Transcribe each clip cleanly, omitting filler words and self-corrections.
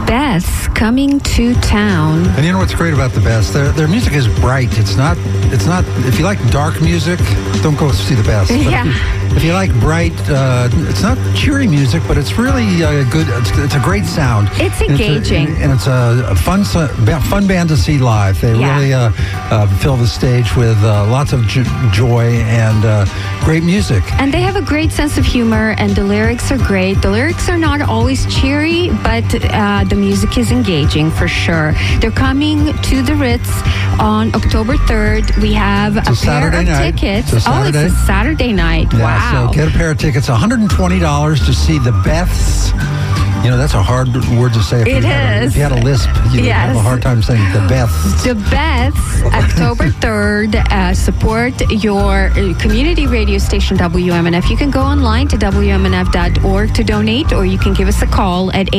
Beths coming to town. And you know what's great about the Beths? Their music is bright. It's not. If you like dark music, don't go see the Beths. Yeah. If you like bright, it's not cheery music, but it's really good. It's a great sound. It's engaging. And it's a fun band to see live. They really fill the stage with lots of joy and great music. And they have a great sense of humor, and the lyrics are great. The lyrics are not always cheery, but the music is engaging for sure. They're coming to the Ritz on October 3rd. We have a pair of tickets. It's a Saturday night. Yeah, wow. So get a pair of tickets. $120 to see the Beths. You know, that's a hard word to say. If you had a lisp, you would have a hard time saying the Beths. The Beths, October 3rd. Support your community radio station, WMNF. You can go online to WMNF.org to donate, or you can give us a call at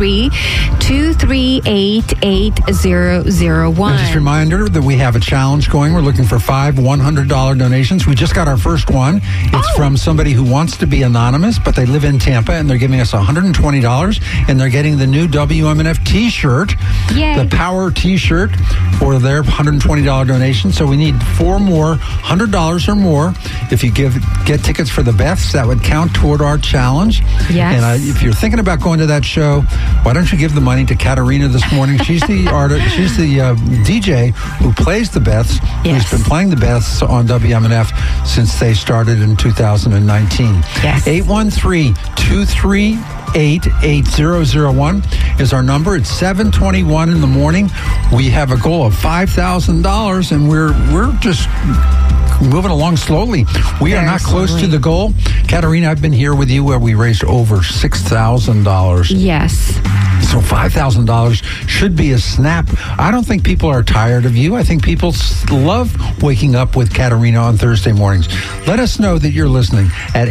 813-238-8001. And just a reminder that we have a challenge going. We're looking for 5 $100 donations. We just got our first one. It's from somebody who wants to be anonymous, but they live in Tampa, and they're giving us $120. And they're getting the new WMNF T-shirt, the Power T-shirt, for their $120 donation. So we need 4 more, $100 or more. If you get tickets for the Beths, that would count toward our challenge. Yes. And if you're thinking about going to that show, why don't you give the money to Katarina this morning? She's the artist. She's the DJ who plays the Beths. Who's been playing the Beths on WMNF since they started in 2019. Yes. 813-238-8001 is our number. It's 7:21 in the morning. We have a goal of $5,000, and we're just moving along slowly. We are not close to the goal. Katarina, I've been here with you where we raised over $6,000. Yes. So $5,000 should be a snap. I don't think people are tired of you. I think people love waking up with Katarina on Thursday mornings. Let us know that you're listening at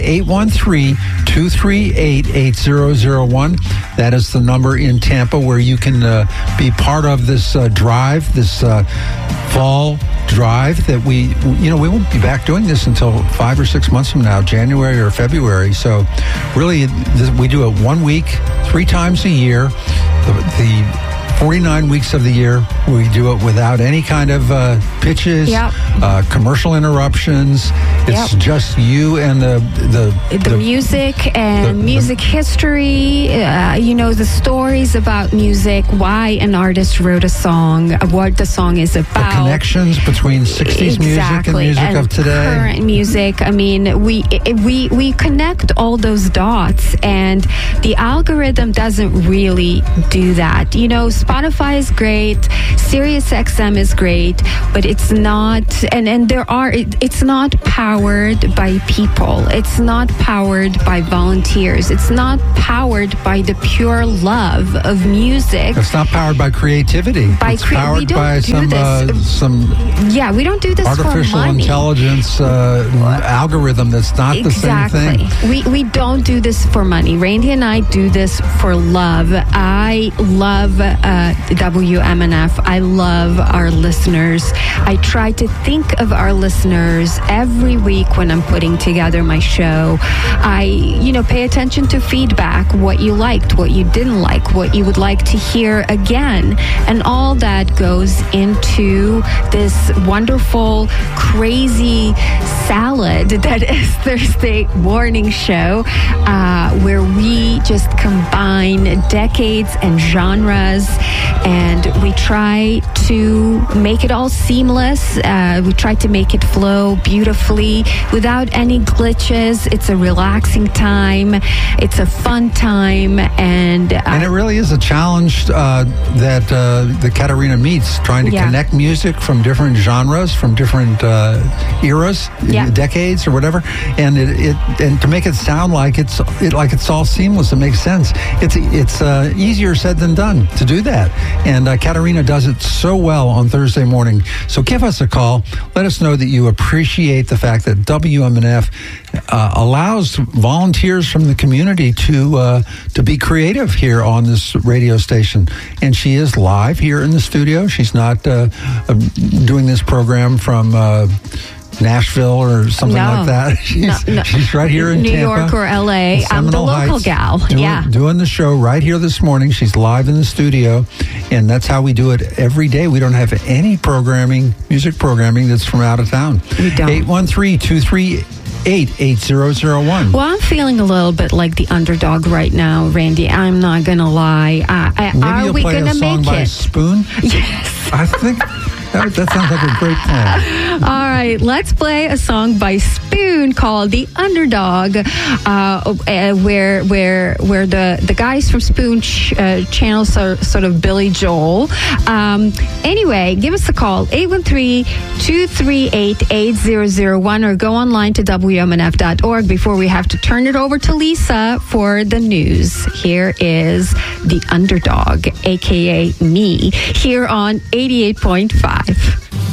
813-238-8001. That is the number in Tampa where you can be part of this drive, this fall drive that we won't be back doing this until 5 or 6 months from now, January or February. So really, we do it 1 week, 3 times a year. The 49 weeks of the year, we do it without any kind of pitches, commercial interruptions. It's just you and the music and music history, the stories about music, why an artist wrote a song, what the song is about. The connections between 60s music and music of today. Current music. I mean, we connect all those dots, and the algorithm doesn't really do that. Spotify is great, SiriusXM is great, but it's not, it's not powered by people. It's not powered by volunteers. It's not powered by the pure love of music. It's not powered by creativity. It's powered by some we don't do this artificial for money. Intelligence algorithm that's not the same thing. We don't do this for money. Randy and I do this for love. I love WMNF. I love our listeners. I try to think of our listeners every week when I'm putting together my show. I, pay attention to feedback, what you liked, what you didn't like, what you would like to hear again. And all that goes into this wonderful, crazy salad that is Thursday morning show, where we just combine decades and genres, and we try to make it all seamless. We try to make it flow beautifully without any glitches. It's a relaxing time. It's a fun time. And it really is a challenge that Katarina meets, trying to connect music from different genres, from different eras, decades or whatever, and to make it sound like it's all seamless. It makes sense. It's easier said than done to do that. And Katarina does it so well on Thursday morning. So give us a call. Let us know that you appreciate the fact that WMNF allows volunteers from the community to be creative here on this radio station. And she is live here in the studio. She's not doing this program from Nashville or something like that. She's right here in New Tampa, York or LA. I'm the local gal. Doing the show right here this morning. She's live in the studio, and that's how we do it every day. We don't have any music programming that's from out of town. We don't. 813-238-8001. Well, I'm feeling a little bit like the underdog right now, Randy. I'm not going to lie. Are we going to make it? By Spoon? Yes. I think that sounds like a great plan. All right, let's play a song by Spoon called "The Underdog," where the guys from Spoon channels are sort of Billy Joel. Anyway, give us a call 813-238-8001 or go online to WMNF.org before we have to turn it over to Lisa for the news. Here is The Underdog, aka me, here on 88.5.